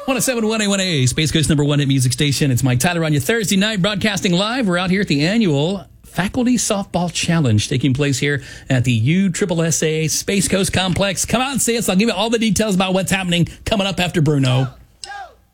107.1 A1A, Space Coast number 1 hit music station. It's Mike Tyler on your Thursday night, broadcasting live. We're out here at the annual Faculty Softball Challenge taking place here at the USSSA Space Coast Complex. Come out and see us. I'll give you all the details about what's happening coming up after Bruno.